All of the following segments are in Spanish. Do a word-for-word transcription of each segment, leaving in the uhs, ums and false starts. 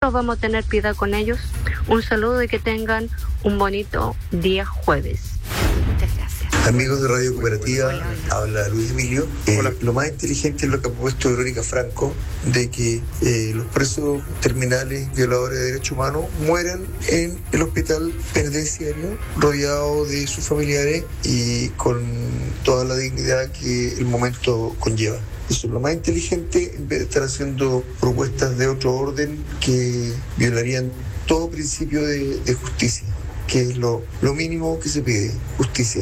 nosotros vamos a tener piedad con ellos. Un saludo y que tengan un bonito día jueves. Muchas gracias. Amigos de Radio Cooperativa, habla Luis Emilio. Eh, lo más inteligente es lo que ha propuesto Verónica Franco, de que eh, los presos terminales violadores de derechos humanos mueran en el hospital penitenciario, rodeados de sus familiares y con toda la dignidad que el momento conlleva. Eso es lo más inteligente, en vez de estar haciendo propuestas de otro orden que violarían todo principio de, de justicia, que es lo, lo mínimo que se pide, justicia.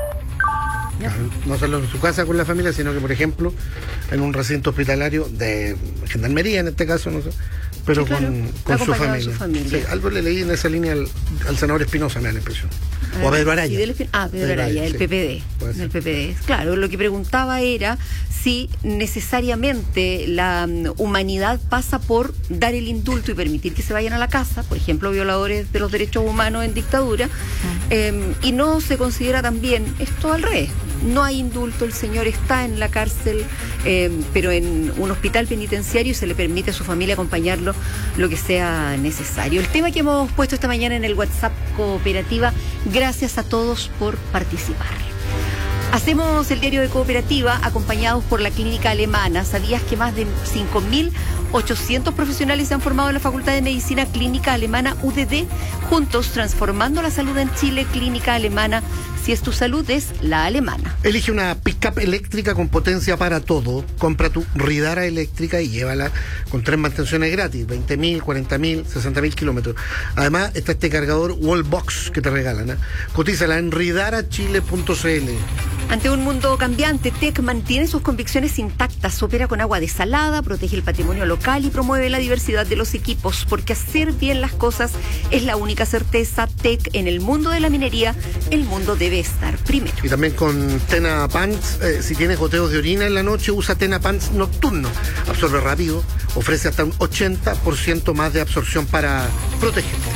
No solo en su casa con la familia, sino que, por ejemplo, en un recinto hospitalario de gendarmería, en este caso, no sé, pero sí, claro, con, con su familia. Su familia. Sí, algo le leí en esa línea al, al senador Espinosa, me da la impresión. O a Pedro Araya. Del, ah, Pedro Araya, del sí. P P D. Del P P D. Claro, lo que preguntaba era si necesariamente la um, humanidad pasa por dar el indulto y permitir que se vayan a la casa, por ejemplo, violadores de los derechos humanos en dictadura, uh-huh. eh, y no se considera también esto al revés. No hay indulto, el señor está en la cárcel, eh, pero en un hospital penitenciario, y se le permite a su familia acompañarlo lo que sea necesario. El tema que hemos puesto esta mañana en el WhatsApp Cooperativa, gracias a todos por participar. Hacemos el diario de Cooperativa acompañados por la Clínica Alemana. ¿Sabías que más de cinco mil ochocientos profesionales se han formado en la Facultad de Medicina Clínica Alemana U D D? Juntos transformando la salud en Chile. Clínica Alemana. Si es tu salud, es la alemana. Elige una pick-up eléctrica con potencia para todo. Compra tu Ridara eléctrica y llévala con tres mantenciones gratis. veinte mil, cuarenta mil, sesenta mil kilómetros. Además, está este cargador Wallbox que te regalan. ¿eh? Cotízala en ridara chile punto c l. Ante un mundo cambiante, T E C mantiene sus convicciones intactas, opera con agua desalada, protege el patrimonio local y promueve la diversidad de los equipos, porque hacer bien las cosas es la única certeza. T E C en el mundo de la minería, el mundo debe estar primero. Y también con Tena Pants, eh, si tienes goteos de orina en la noche, usa Tena Pants nocturno. Absorbe rápido, ofrece hasta un ochenta por ciento más de absorción para protegerte.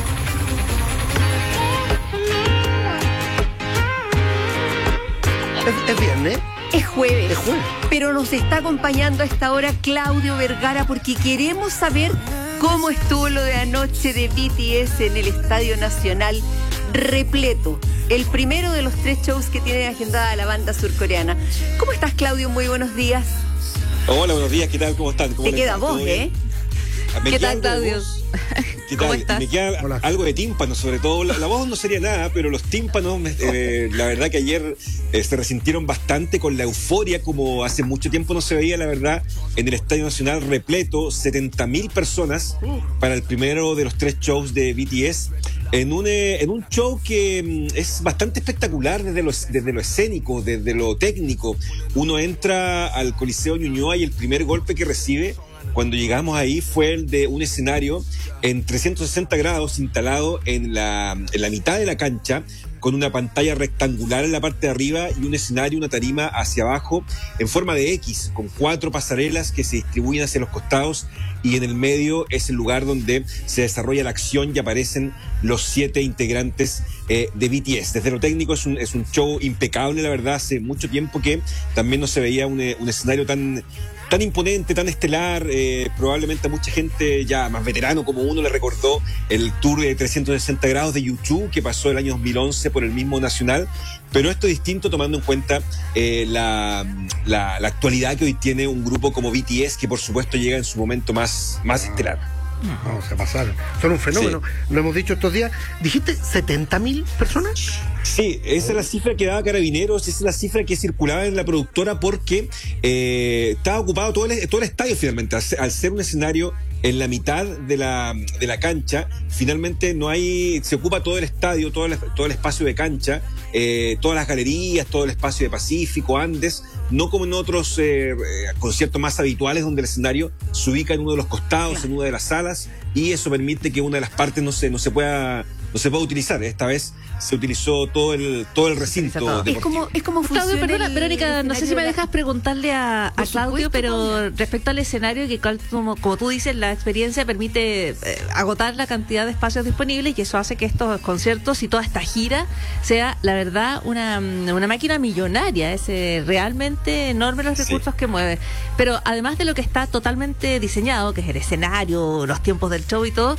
Es, es viernes. Es jueves. Es jueves. Pero nos está acompañando a esta hora Claudio Vergara, porque queremos saber cómo estuvo lo de anoche de B T S en el Estadio Nacional, repleto. El primero de los tres shows que tiene agendada la banda surcoreana. ¿Cómo estás, Claudio? Muy buenos días. Hola, buenos días. ¿Qué tal? ¿Cómo están? ¿Cómo Te queda voz, ¿eh? ¿Qué tal, Claudio? ¿Qué ¿Cómo tal? estás? Me queda Hola. algo de tímpano, sobre todo. La, la voz no sería nada, pero los tímpanos, eh, la verdad que ayer eh, se resintieron bastante con la euforia, como hace mucho tiempo no se veía, la verdad, en el Estadio Nacional repleto, setenta mil personas para el primero de los tres shows de B T S. En un, eh, en un show que mm, es bastante espectacular desde lo, desde lo escénico, desde lo técnico. Uno entra al Coliseo Ñuñoa y el primer golpe que recibe cuando llegamos ahí fue el de un escenario en trescientos sesenta grados instalado en la, en la mitad de la cancha, con una pantalla rectangular en la parte de arriba y un escenario, una tarima hacia abajo en forma de X, con cuatro pasarelas que se distribuyen hacia los costados, y en el medio es el lugar donde se desarrolla la acción y aparecen los siete integrantes eh, de B T S. Desde lo técnico es un, es un show impecable, la verdad. Hace mucho tiempo que también no se veía un, un escenario tan... tan imponente, tan estelar. Eh, probablemente a mucha gente ya más veterano como uno le recordó el tour de trescientos sesenta grados de YouTube que pasó el año dos mil once por el mismo Nacional, pero esto es distinto tomando en cuenta eh, la, la, la actualidad que hoy tiene un grupo como B T S, que por supuesto llega en su momento más, más estelar. Vamos a pasar. Son un fenómeno. Sí. Lo hemos dicho estos días. ¿Dijiste setenta mil personas? Sí, esa es la cifra que daba Carabineros, esa es la cifra que circulaba en la productora, porque eh, estaba ocupado todo el, todo el estadio finalmente. Al, al ser un escenario en la mitad de la, de la cancha, finalmente no hay, se ocupa todo el estadio, todo el, todo el espacio de cancha, eh, todas las galerías, todo el espacio de Pacífico, Andes, no como en otros eh, conciertos más habituales donde el escenario se ubica en uno de los costados, claro, en una de las salas, y eso permite que una de las partes no se, no se pueda... no se puede utilizar. Esta vez se utilizó todo el todo el recinto. Es como es como Claudio, perdona, el, Verónica, el no sé si me dejas preguntarle a, a Claudio, supuesto, pero Claudia, respecto al escenario, que como, como tú dices, la experiencia permite eh, agotar la cantidad de espacios disponibles, y eso hace que estos conciertos y toda esta gira sea, la verdad, una, una máquina millonaria. Es eh, realmente enorme los recursos sí. que mueve. Pero además de lo que está totalmente diseñado, que es el escenario, los tiempos del show y todo,